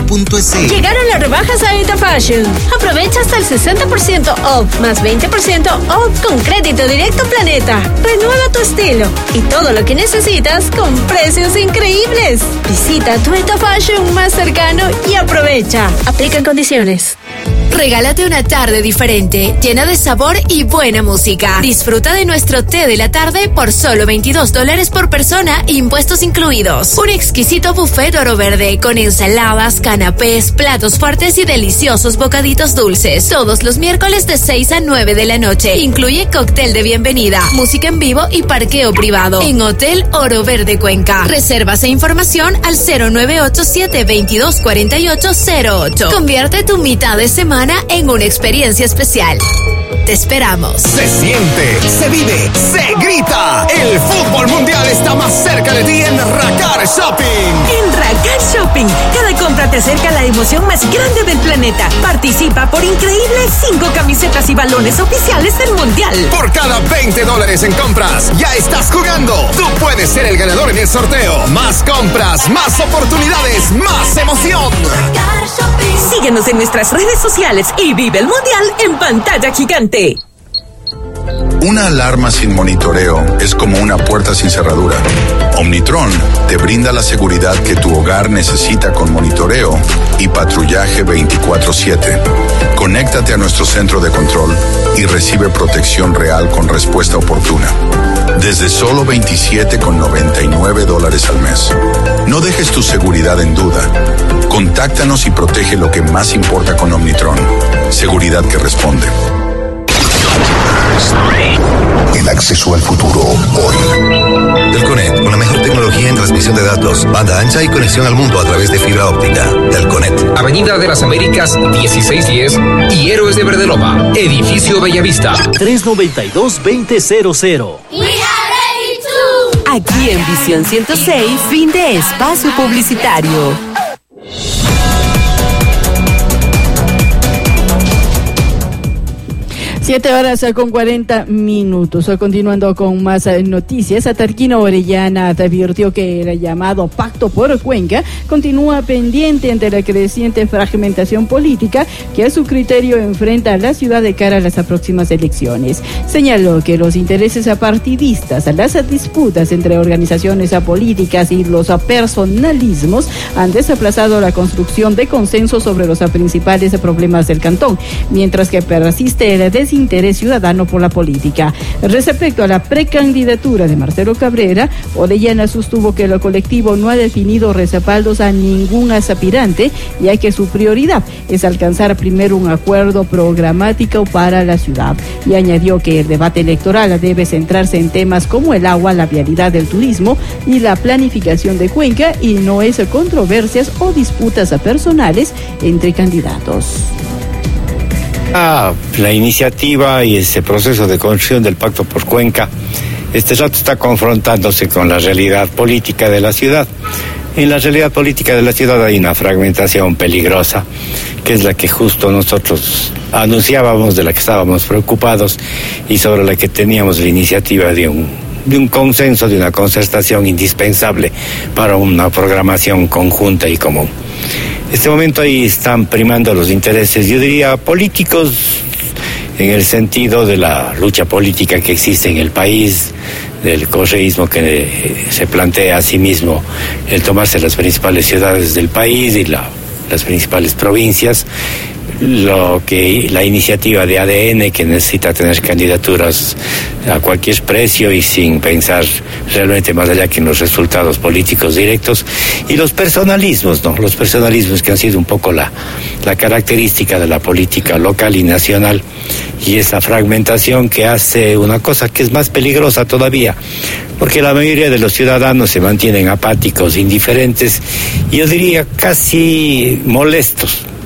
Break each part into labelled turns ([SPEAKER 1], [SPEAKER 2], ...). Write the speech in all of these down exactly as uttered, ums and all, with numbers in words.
[SPEAKER 1] punto es.
[SPEAKER 2] Llegaron las rebajas a Eta Fashion. Aprovecha hasta el sesenta por ciento off, más veinte por ciento off con crédito directo Planeta. Renueva tu estilo y todo lo que necesitas con precios increíbles. Visita tu Eta Fashion más cercano y aprovecha. Aplican condiciones.
[SPEAKER 3] Regálate una tarde diferente, llena de sabor y buena música. Disfruta de nuestro té de la tarde por solo veintidós dólares por persona, impuestos incluidos. Un exquisito buffet oro verde con ensaladas, canapés, platos fuertes y deliciosos bocaditos dulces. Todos los miércoles de seis a nueve de la noche. Incluye cóctel de bienvenida, música en vivo y parqueo privado. En Hotel Oro Verde Cuenca. Reservas e información al cero nueve ocho siete, veintidós cuarenta y ocho cero ocho. Convierte tu mitad de semana en una experiencia especial. Te esperamos.
[SPEAKER 4] Se siente, se vive, se grita. El fútbol mundial está más cerca de ti en Racar Shopping.
[SPEAKER 5] En Racar Shopping, cada compra te acerca a la emoción más grande del planeta. Participa por increíbles cinco camisetas y balones oficiales del mundial.
[SPEAKER 4] Por cada veinte dólares en compras, ya estás jugando. Tú puedes ser el ganador en el sorteo. Más compras, más oportunidades, más emoción.
[SPEAKER 5] Racar Shopping. Síguenos en nuestras redes sociales y vive el mundial en pantalla gigante.
[SPEAKER 6] Una alarma sin monitoreo es como una puerta sin cerradura. Omnitron te brinda la seguridad que tu hogar necesita con monitoreo y patrullaje veinticuatro siete. Conéctate a nuestro centro de control y recibe protección real con respuesta oportuna. Desde solo veintisiete con noventa y nueve dólares al mes. No dejes tu seguridad en duda. Contáctanos y protege lo que más importa con Omnitron. Seguridad que responde.
[SPEAKER 7] El acceso al futuro hoy.
[SPEAKER 8] Delconet, con la mejor tecnología en transmisión de datos, banda ancha y conexión al mundo a través de fibra óptica. Delconet.
[SPEAKER 9] Avenida de las Américas dieciséis diez y Héroes de Verdeloma, Edificio Bellavista.
[SPEAKER 10] tres noventa y dos, veinte cero cero.
[SPEAKER 5] Aquí en Visión ciento seis, fin de espacio publicitario.
[SPEAKER 11] Siete horas con cuarenta minutos. Continuando con más noticias, Tarquino Orellana advirtió que el llamado Pacto por Cuenca continúa pendiente ante la creciente fragmentación política que a su criterio enfrenta a la ciudad de cara a las próximas elecciones. Señaló que los intereses partidistas, las disputas entre organizaciones políticas y los personalismos han desplazado la construcción de consenso sobre los principales problemas del cantón, mientras que persiste el desinterés interés ciudadano por la política. Respecto a la precandidatura de Marcelo Cabrera, Orellana sostuvo que el colectivo no ha definido respaldos a ningún aspirante, ya que su prioridad es alcanzar primero un acuerdo programático para la ciudad. Y añadió que el debate electoral debe centrarse en temas como el agua, la vialidad del turismo y la planificación de Cuenca, y no es controversias o disputas personales entre candidatos.
[SPEAKER 12] Ah, la iniciativa y ese proceso de construcción del Pacto por Cuenca, este rato está confrontándose con la realidad política de la ciudad. En la realidad política de la ciudad hay una fragmentación peligrosa, que es la que justo nosotros anunciábamos, de la que estábamos preocupados y sobre la que teníamos la iniciativa de un, de un consenso, de una concertación indispensable para una programación conjunta y común. En este momento ahí están primando los intereses, yo diría, políticos, en el sentido de la lucha política que existe en el país, del correísmo que se plantea a sí mismo el tomarse las principales ciudades del país y la, las principales provincias, lo que la iniciativa de A D N, que necesita tener candidaturas a cualquier precio y sin pensar realmente más allá que en los resultados políticos directos, y los personalismos, ¿no? Los personalismos que han sido un poco la, la característica de la política local y nacional, y esa fragmentación que hace una cosa que es más peligrosa todavía, porque la mayoría de los ciudadanos se mantienen apáticos, indiferentes, y yo diría casi molestos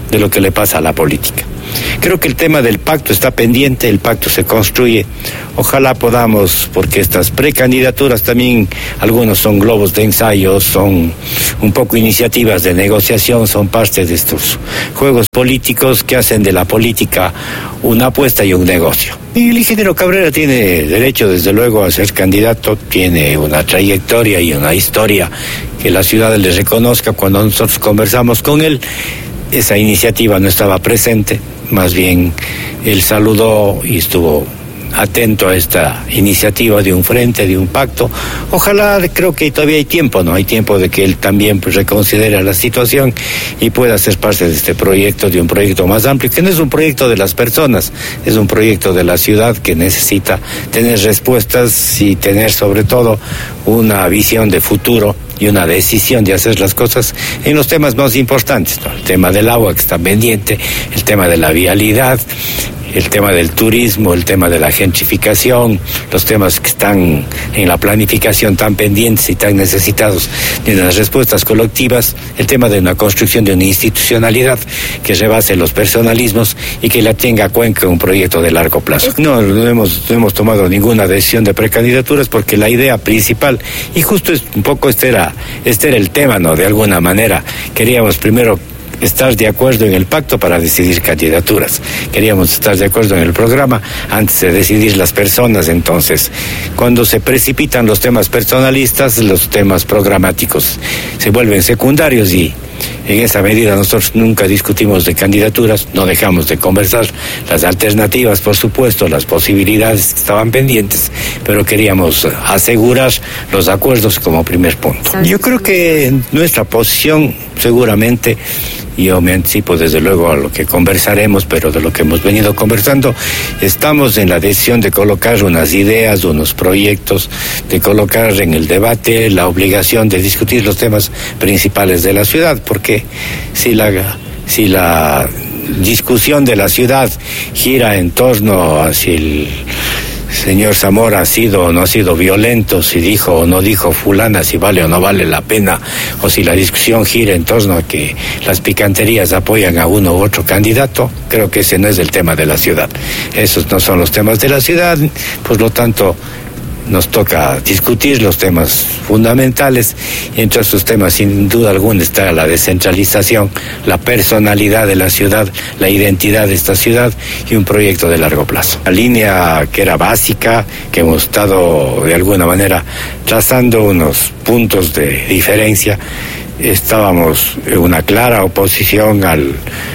[SPEAKER 12] de lo que le pasa a la política. Creo que el tema del pacto está pendiente, el pacto se construye. Ojalá podamos, porque estas precandidaturas también, algunos son globos de ensayo, son un poco iniciativas de negociación, son parte de estos juegos políticos que hacen de la política una apuesta y un negocio. Y el ingeniero Cabrera tiene derecho, desde luego, a ser candidato, tiene una trayectoria y una historia que la ciudad le reconozca. Cuando nosotros conversamos con él, esa iniciativa no estaba presente, más bien él saludó y estuvo atento a esta iniciativa de un frente, de un pacto. Ojalá, creo que todavía hay tiempo, ¿no? Hay tiempo de que él también pues, reconsidere la situación y pueda ser parte de este proyecto, de un proyecto más amplio, que no es un proyecto de las personas, es un proyecto de la ciudad que necesita tener respuestas y tener sobre todo una visión de futuro y una decisión de hacer las cosas en los temas más importantes, ¿no? El tema del agua que está pendiente, el tema de la vialidad, el tema del turismo, el tema de la gentrificación, los temas que están en la planificación tan pendientes y tan necesitados de unas respuestas colectivas, el tema de una construcción de una institucionalidad que rebase los personalismos y que la tenga Cuenca un proyecto de largo plazo. No, no hemos, no hemos tomado ninguna decisión de precandidaturas porque la idea principal, y justo es, un poco este era, este era el tema, ¿no? De alguna manera, queríamos primero estar de acuerdo en el pacto para decidir candidaturas. Queríamos estar de acuerdo en el programa antes de decidir las personas. Entonces, cuando se precipitan los temas personalistas, los temas programáticos se vuelven secundarios y en esa medida nosotros nunca discutimos de candidaturas, no dejamos de conversar las alternativas, por supuesto, las posibilidades que estaban pendientes, pero queríamos asegurar los acuerdos como primer punto. Yo creo que nuestra posición seguramente, yo me anticipo desde luego a lo que conversaremos, pero de lo que hemos venido conversando, estamos en la decisión de colocar unas ideas, unos proyectos, de colocar en el debate la obligación de discutir los temas principales de la ciudad, porque si la, si la discusión de la ciudad gira en torno a si el señor Zamora ha sido o no ha sido violento, si dijo o no dijo fulana, si vale o no vale la pena, o si la discusión gira en torno a que las picanterías apoyan a uno u otro candidato, creo que ese no es el tema de la ciudad. Esos no son los temas de la ciudad, por lo tanto nos toca discutir los temas fundamentales, y entre esos temas sin duda alguna está la descentralización, la personalidad de la ciudad, la identidad de esta ciudad y un proyecto de largo plazo. La línea que era básica, que hemos estado de alguna manera trazando unos puntos de diferencia, estábamos en una clara oposición al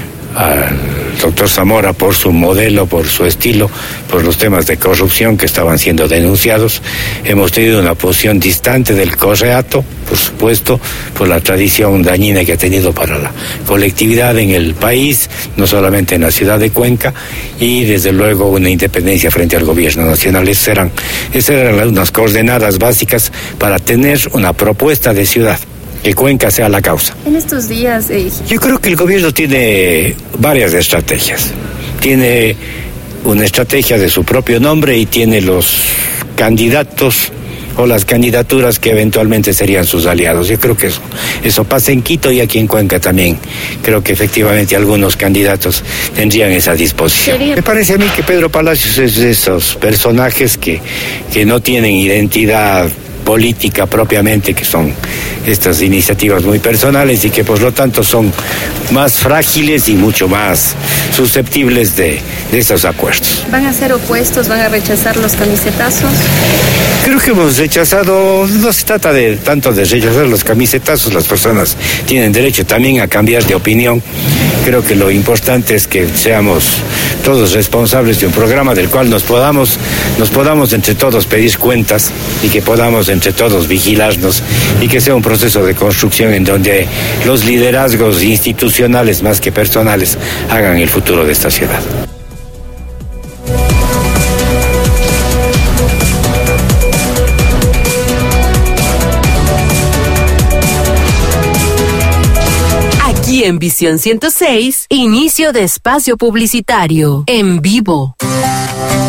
[SPEAKER 12] al doctor Zamora por su modelo, por su estilo, por los temas de corrupción que estaban siendo denunciados. Hemos tenido una posición distante del correato, por supuesto, por la tradición dañina que ha tenido para la colectividad en el país, no solamente en la ciudad de Cuenca, y desde luego una independencia frente al gobierno nacional. Esas eran, esas eran unas coordenadas básicas para tener una propuesta de ciudad. Que Cuenca sea la causa.
[SPEAKER 1] En estos días... Eh...
[SPEAKER 12] Yo creo que el gobierno tiene varias estrategias. Tiene una estrategia de su propio nombre y tiene los candidatos o las candidaturas que eventualmente serían sus aliados. Yo creo que eso, eso pasa en Quito y aquí en Cuenca también. Creo que efectivamente algunos candidatos tendrían esa disposición. Me parece a mí que Pedro Palacios es de esos personajes que, que no tienen identidad política propiamente, que son estas iniciativas muy personales y que por lo tanto son más frágiles y mucho más susceptibles de, de esos acuerdos.
[SPEAKER 1] ¿Van a ser opuestos? ¿Van a rechazar los camisetazos?
[SPEAKER 12] Creo que hemos rechazado, no se trata de tanto de rechazar los camisetazos, las personas tienen derecho también a cambiar de opinión. Creo que lo importante es que seamos todos responsables de un programa del cual nos podamos, nos podamos entre todos pedir cuentas y que podamos entre todos vigilarnos y que sea un proceso de construcción en donde los liderazgos institucionales más que personales hagan el futuro de esta ciudad.
[SPEAKER 3] Aquí en Visión ciento seis, inicio de espacio publicitario, en vivo.